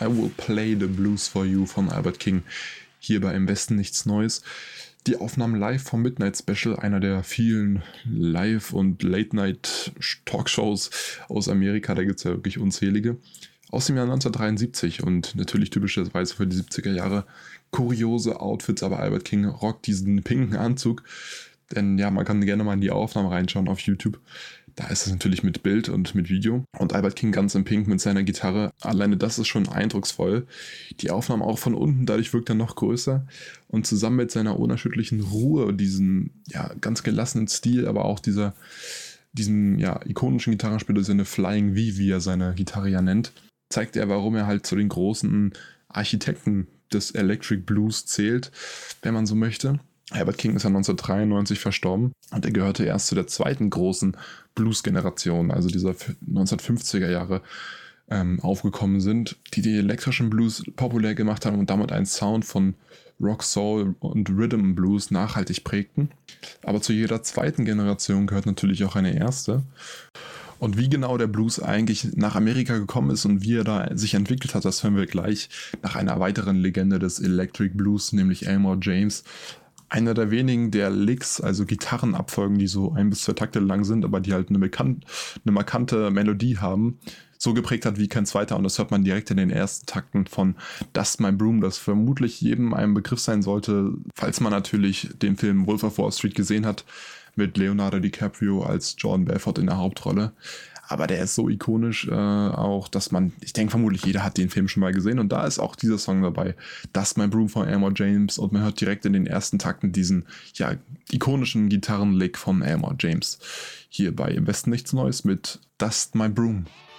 I Will Play the Blues for You von Albert King. Hier bei Im Westen nichts Neues. Die Aufnahmen live vom Midnight Special, einer der vielen Live- und Late-Night-Talkshows aus Amerika, da gibt es ja wirklich unzählige. Aus dem Jahr 1973 und natürlich typischerweise für die 70er Jahre kuriose Outfits, aber Albert King rockt diesen pinken Anzug. Denn ja, man kann gerne mal in die Aufnahmen reinschauen auf YouTube. Da ist es natürlich mit Bild und mit Video. Und Albert King ganz in Pink mit seiner Gitarre. Alleine das ist schon eindrucksvoll. Die Aufnahmen auch von unten, dadurch wirkt er noch größer. Und zusammen mit seiner unerschütterlichen Ruhe, diesem ja, ganz gelassenen Stil, aber auch diesem ja, ikonischen Gitarrenspiel, seine Flying V, wie er seine Gitarre ja nennt, zeigt er, warum er halt zu den großen Architekten des Electric Blues zählt, wenn man so möchte. Albert King ist ja 1993 verstorben und er gehörte erst zu der zweiten großen Blues-Generation, also dieser 1950er Jahre aufgekommen sind, die elektrischen Blues populär gemacht haben und damit einen Sound von Rock, Soul und Rhythm Blues nachhaltig prägten. Aber zu jeder zweiten Generation gehört natürlich auch eine erste. Und wie genau der Blues eigentlich nach Amerika gekommen ist und wie er da sich entwickelt hat, das hören wir gleich nach einer weiteren Legende des Electric Blues, nämlich Elmore James. Einer der wenigen, der Licks, also Gitarrenabfolgen, die so 1 bis 2 Takte lang sind, aber die halt eine markante Melodie haben, so geprägt hat wie kein zweiter. Und das hört man direkt in den ersten Takten von Dust My Broom, das vermutlich jedem ein Begriff sein sollte, falls man natürlich den Film Wolf of Wall Street gesehen hat, mit Leonardo DiCaprio als Jordan Belfort in der Hauptrolle. Aber der ist so ikonisch auch, dass ich denke vermutlich jeder hat den Film schon mal gesehen und da ist auch dieser Song dabei, Dust My Broom von Elmore James und man hört direkt in den ersten Takten diesen ja, ikonischen Gitarrenlick von Elmore James. Hier bei Im Westen nichts Neues mit Dust My Broom.